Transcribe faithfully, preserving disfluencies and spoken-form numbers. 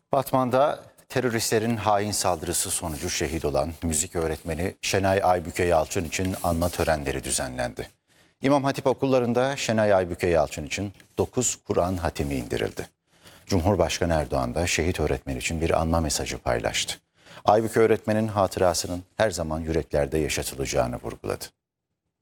Batman'da teröristlerin hain saldırısı sonucu şehit olan müzik öğretmeni Şenay Aybüke Yalçın için anma törenleri düzenlendi. İmam Hatip okullarında Şenay Aybüke Yalçın için dokuz Kur'an hatimi indirildi. Cumhurbaşkanı Erdoğan da şehit öğretmen için bir anma mesajı paylaştı. Aybüke öğretmenin hatırasının her zaman yüreklerde yaşatılacağını vurguladı.